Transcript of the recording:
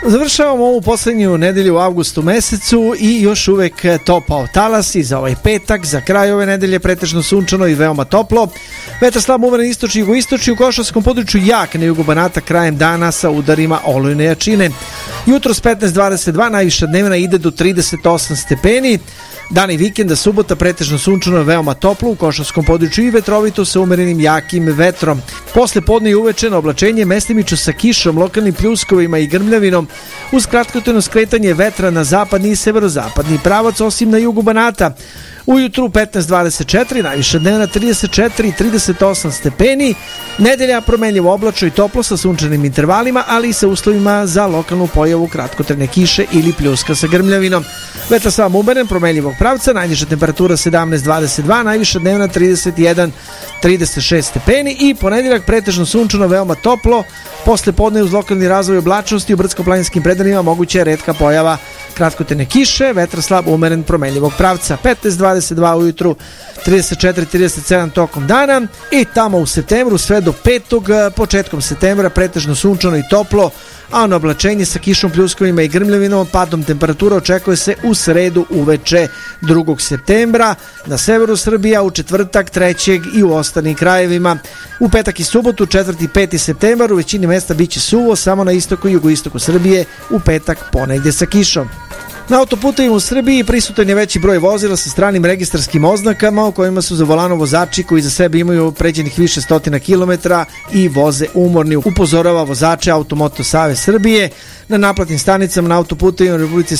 Završavamo ovu poslednju nedelju u avgustu mesecu i još uvek topao talas i za ovaj petak, za kraj ove nedelje pretežno sunčano i veoma toplo. Vetar slab umeren istočni i jugoistočni, u Košarskom području jak na jugu Banata krajem dana sa udarima olujne jačine. Jutros 15-22, najviša dnevna ide do 38 stepeni. Dani vikenda, subota, pretežno sunčano, veoma toplo, u Košarskom području i vetrovito sa umerenim jakim vetrom. Posle podne i uveče na oblačenje, mestimično sa kišom, lokalnim pljuskovima i grmljavinom, uz kratkotrajno skretanje vetra na zapadni i severozapadni pravac, osim na jugu Banata. Ujutru 15-24, najviša dnevna 34-38 stepeni. Nedelja promenljivo oblačno i toplo sa sunčanim intervalima, ali i sa uslovima za lokalnu pojavu kratkotrajne kiše ili pljuska sa grmljavinom. Vetar slab umeren, promenljivog pravca, najniža temperatura 17-22, najviša dnevna 31-36 stepeni i ponedeljak pretežno sunčano, veoma toplo. Posle podne uz lokalni razvoj oblačnosti u brdsko-planinskim predelima moguća je retka pojava kratkotrajne kiše, vetar slab umeren, promenljivog pravca. 15-22 ujutru, 34-37 tokom dana i tamo u septembru sve do 5. početkom septembra pretežno sunčano i toplo, a na oblačenje sa kišom, pljuskovima i grmljavinom, padom temperatura očekuje se u sredu uveče 2. septembra na severu Srbije, u četvrtak 3. i u ostalim krajevima. U petak i subotu 4. i 5. septembar u većini mesta biće suvo, samo na istoku i jugoistoku Srbije u petak ponegde sa kišom. Na autoputevima u Srbiji prisutan je veći broj vozila sa stranim registarskim oznakama u kojima su za volanom vozači koji za sebe imaju pređenih više stotina kilometara i voze umorni, upozorava vozače Automoto Savez Srbije. Na naplatnim stanicama na autoputevima u Republici